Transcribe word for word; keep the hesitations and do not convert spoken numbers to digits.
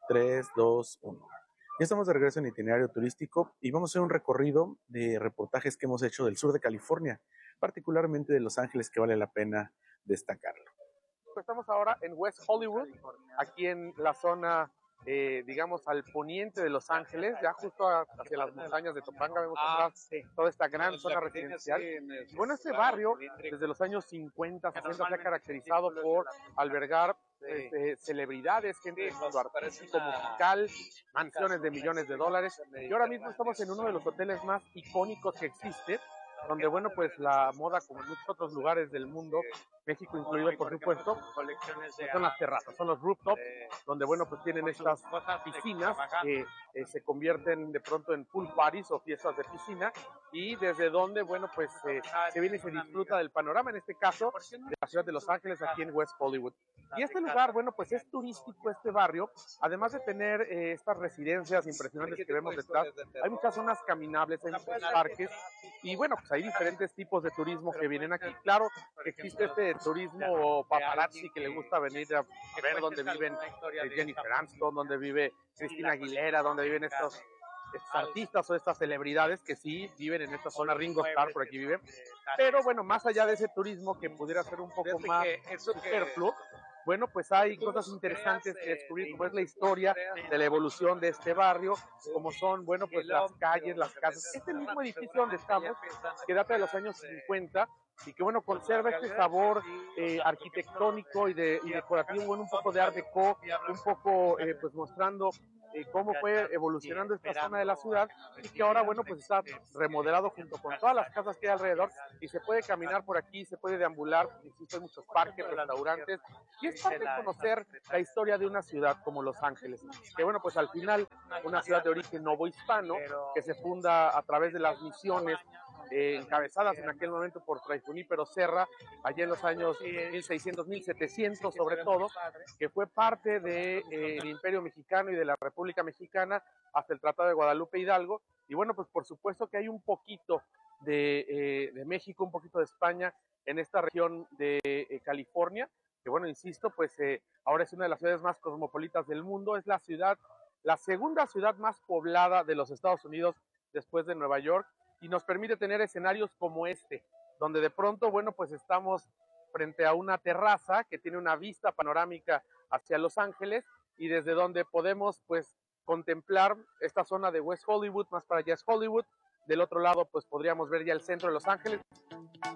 Tres, dos, uno. Ya estamos de regreso en Itinerario Turístico y vamos a hacer un recorrido de reportajes que hemos hecho del sur de California, particularmente de Los Ángeles, que vale la pena destacarlo. Estamos ahora en West Hollywood, aquí en la zona, eh, digamos, al poniente de Los Ángeles, ya justo hacia las montañas de Topanga, vemos atrás toda esta gran zona residencial. Bueno, este barrio, desde los años cincuenta, sesenta, se ha caracterizado por albergar pues, eh, celebridades, gente del mundo artístico, musical, mansiones de millones de dólares. Y ahora mismo estamos en uno de los hoteles más icónicos que existe, donde, bueno, pues la moda, como en muchos otros lugares del mundo, México incluido, por supuesto, pues son las terrazas, son los rooftops, donde, bueno, pues tienen estas piscinas que eh, se convierten de pronto en pool parties o fiestas de piscina, y desde donde, bueno, pues eh, se viene y se disfruta del panorama, en este caso, de la ciudad de Los Ángeles, aquí en West Hollywood. Y este lugar, bueno, pues es turístico este barrio, además de tener eh, estas residencias impresionantes que vemos detrás, hay muchas zonas caminables, hay muchos parques, y bueno, pues hay diferentes tipos de turismo que vienen aquí. Claro que existe este turismo paparazzi que le gusta venir a ver dónde viven Jennifer Aniston, dónde vive Cristina Aguilera, dónde viven estos, estos artistas o estas celebridades que sí viven en esta zona. Ringo Starr por aquí vive. Pero bueno, más allá de ese turismo que pudiera ser un poco más superfluo, bueno, pues hay cosas interesantes que descubrir, como es la historia de la evolución de este barrio, como son, bueno, pues las calles, las casas. Este mismo edificio donde estamos, que data de los años cincuenta, y que, bueno, conserva este sabor eh, arquitectónico y, de, y decorativo, bueno, un poco de art déco, un poco, eh, pues, mostrando eh, cómo fue evolucionando esta zona de la ciudad, y que ahora, bueno, pues está remodelado junto con todas las casas que hay alrededor, y se puede caminar por aquí, se puede deambular, existen muchos parques, restaurantes, y es parte de conocer la historia de una ciudad como Los Ángeles, que, bueno, pues al final, una ciudad de origen novohispano, que se funda a través de las misiones, Eh, encabezadas en aquel momento por Fray Junípero Serra, allá en los años mil seiscientos, mil setecientos sobre todo, que fue parte del de, eh, Imperio Mexicano y de la República Mexicana hasta el Tratado de Guadalupe Hidalgo. Y bueno, pues por supuesto que hay un poquito de, eh, de México, un poquito de España en esta región de eh, California, que, bueno, insisto, pues eh, ahora es una de las ciudades más cosmopolitas del mundo, es la ciudad, la segunda ciudad más poblada de los Estados Unidos después de Nueva York, y nos permite tener escenarios como este, donde de pronto, bueno, pues estamos frente a una terraza que tiene una vista panorámica hacia Los Ángeles, y desde donde podemos, pues, contemplar esta zona de West Hollywood, más para allá es Hollywood. Del otro lado, pues podríamos ver ya el centro de Los Ángeles.